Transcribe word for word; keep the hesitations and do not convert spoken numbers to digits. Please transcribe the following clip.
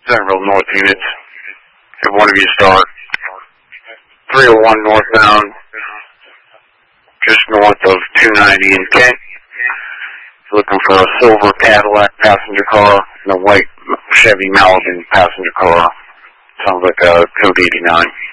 Centerville North units. Have one of you start. three oh one northbound, just north of two ninety in Kent. Looking for a silver Cadillac passenger car and a white Chevy Malibu passenger car. Sounds like a Code eighty-nine.